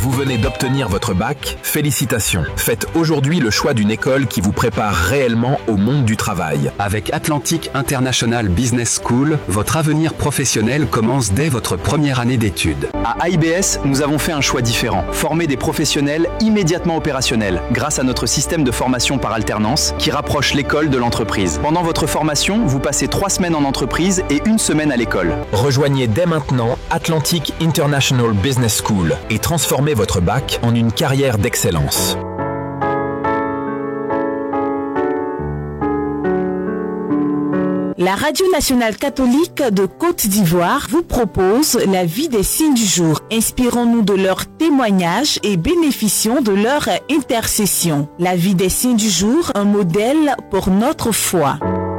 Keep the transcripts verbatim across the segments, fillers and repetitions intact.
Vous venez d'obtenir votre bac, félicitations. Faites aujourd'hui le choix d'une école qui vous prépare réellement au monde du travail. Avec Atlantic International Business School, votre avenir professionnel commence dès votre première année d'études. À I B S, nous avons fait un choix différent. Former des professionnels immédiatement opérationnels grâce à notre système de formation par alternance qui rapproche l'école de l'entreprise. Pendant votre formation, vous passez trois semaines en entreprise et une semaine à l'école. Rejoignez dès maintenant Atlantic International Business School et transformez votre bac en une carrière d'excellence. La Radio nationale catholique de Côte d'Ivoire vous propose la vie des saints du jour. Inspirons-nous de leurs témoignages et bénéficions de leur intercession. La vie des saints du jour, un modèle pour notre foi.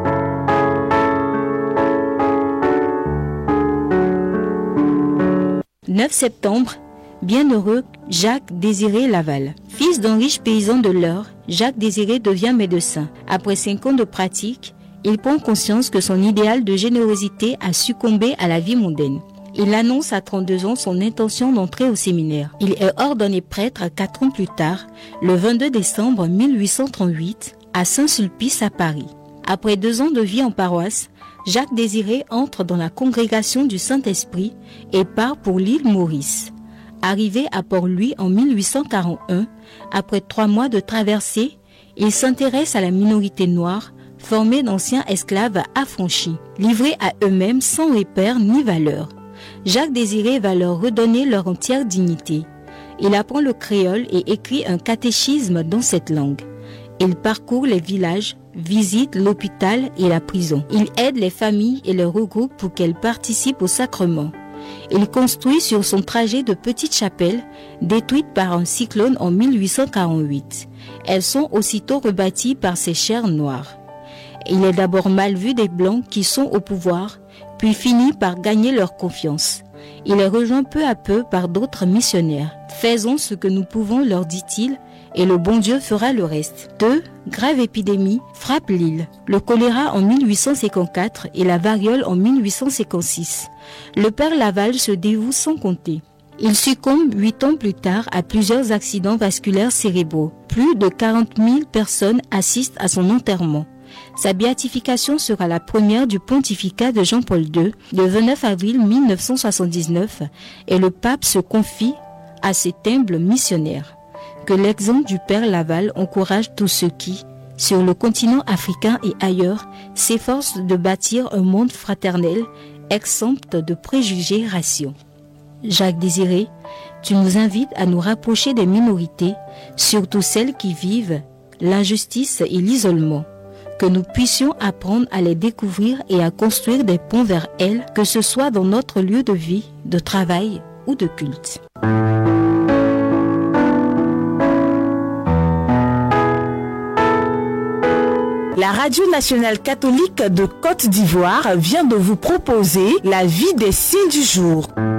neuf septembre, bienheureux Jacques Désiré Laval. Fils d'un riche paysan de l'Eure, Jacques Désiré devient médecin. Après cinq ans de pratique, il prend conscience que son idéal de générosité a succombé à la vie mondaine. Il annonce à trente-deux ans son intention d'entrer au séminaire. Il est ordonné prêtre quatre ans plus tard, le vingt-deux décembre mille huit cent trente-huit, à Saint-Sulpice à Paris. Après deux ans de vie en paroisse, Jacques Désiré entre dans la congrégation du Saint-Esprit et part pour l'île Maurice. Arrivé à Port-Louis en mille huit cent quarante-et un, après trois mois de traversée, il s'intéresse à la minorité noire, formée d'anciens esclaves affranchis, livrés à eux-mêmes sans repère ni valeur. Jacques Désiré va leur redonner leur entière dignité. Il apprend le créole et écrit un catéchisme dans cette langue. Il parcourt les villages, visite l'hôpital et la prison. Il aide les familles et les regroupe pour qu'elles participent au sacrement. Il construit sur son trajet de petites chapelles, détruites par un cyclone en mille huit cent quarante-huit. Elles sont aussitôt rebâties par ses chers noirs. Il est d'abord mal vu des Blancs qui sont au pouvoir, puis finit par gagner leur confiance. Il est rejoint peu à peu par d'autres missionnaires. « Faisons ce que nous pouvons, leur dit-il, et le bon Dieu fera le reste. » Deux graves épidémies frappent l'île. Le choléra en mille huit cent cinquante-quatre et la variole en mille huit cent cinquante-six. Le père Laval se dévoue sans compter. Il succombe huit ans plus tard à plusieurs accidents vasculaires cérébraux. Plus de quarante mille personnes assistent à son enterrement. Sa béatification sera la première du pontificat de Jean-Paul deux, le vingt-neuf avril mille neuf cent soixante-dix-neuf, et le pape se confie à cet humble missionnaire. Que l'exemple du père Laval encourage tous ceux qui, sur le continent africain et ailleurs, s'efforcent de bâtir un monde fraternel, exempt de préjugés raciaux. Jacques Désiré, tu nous invites à nous rapprocher des minorités, surtout celles qui vivent l'injustice et l'isolement. Que nous puissions apprendre à les découvrir et à construire des ponts vers elles, que ce soit dans notre lieu de vie, de travail ou de culte. La Radio nationale catholique de Côte d'Ivoire vient de vous proposer la vie des saints du jour.